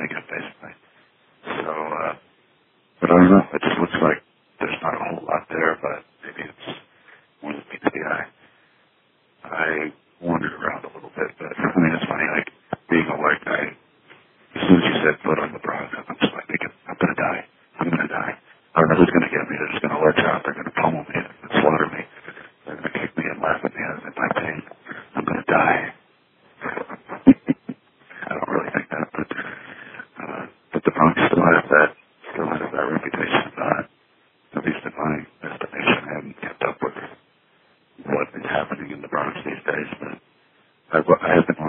make it, basically. So, but I don't know. It just looks like there's not a whole lot there, but maybe it's more than meets the eye. I wandered around a little bit, but I mean, it's funny, like, being a white guy, as soon as you said foot on the Bronx, I'm just like thinking, I'm going to die. I'm going to die. I don't know who's going to get me. They're just going to let out. They're going to pummel me and slaughter me. They're going to kick me and laugh at me in my pain. I'm going to die. I don't really think that, but the Bronx still has that reputation. At least in my estimation, I haven't kept up with what is happening in the Bronx these days, but I have been